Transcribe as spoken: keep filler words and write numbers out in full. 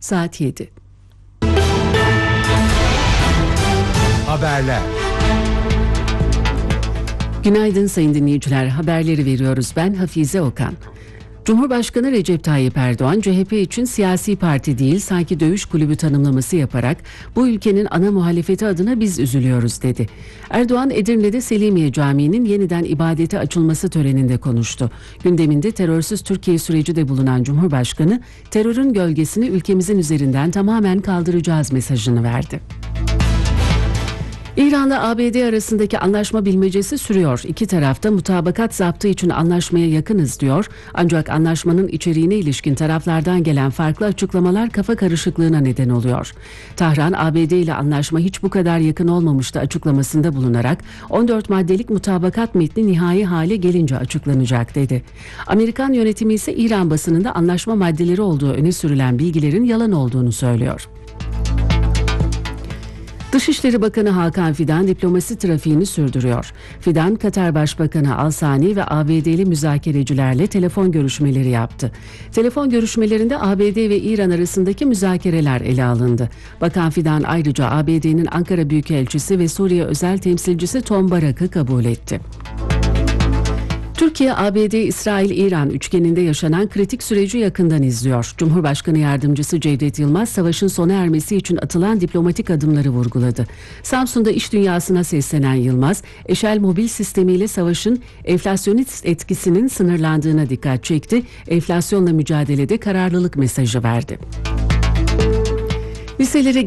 saat yedi. Haberler. Günaydın sayın dinleyiciler, haberleri veriyoruz. Ben Hafize Okan. Cumhurbaşkanı Recep Tayyip Erdoğan, C H P için siyasi parti değil sanki dövüş kulübü tanımlaması yaparak bu ülkenin ana muhalefeti adına biz üzülüyoruz dedi. Erdoğan, Edirne'de Selimiye Camii'nin yeniden ibadete açılması töreninde konuştu. Gündeminde terörsüz Türkiye süreci de bulunan Cumhurbaşkanı, terörün gölgesini ülkemizin üzerinden tamamen kaldıracağız mesajını verdi. İran'la A B D arasındaki anlaşma bilmecesi sürüyor. İki taraf da mutabakat zaptı için anlaşmaya yakınız diyor. Ancak anlaşmanın içeriğine ilişkin taraflardan gelen farklı açıklamalar kafa karışıklığına neden oluyor. Tahran, A B D ile anlaşma hiç bu kadar yakın olmamıştı açıklamasında bulunarak on dört maddelik mutabakat metni nihai hale gelince açıklanacak dedi. Amerikan yönetimi ise İran basınında anlaşma maddeleri olduğu öne sürülen bilgilerin yalan olduğunu söylüyor. Dışişleri Bakanı Hakan Fidan diplomasi trafiğini sürdürüyor. Fidan, Katar Başbakanı Al-Sani ve A B D'li müzakerecilerle telefon görüşmeleri yaptı. Telefon görüşmelerinde A B D ve İran arasındaki müzakereler ele alındı. Bakan Fidan ayrıca A B D'nin Ankara Büyükelçisi ve Suriye Özel Temsilcisi Tom Barak'ı kabul etti. Türkiye, A B D, İsrail, İran üçgeninde yaşanan kritik süreci yakından izliyor. Cumhurbaşkanı Yardımcısı Cevdet Yılmaz, savaşın sona ermesi için atılan diplomatik adımları vurguladı. Samsun'da iş dünyasına seslenen Yılmaz, Eşel mobil sistemiyle savaşın enflasyonist etkisinin sınırlandığına dikkat çekti. Enflasyonla mücadelede kararlılık mesajı verdi. Liselere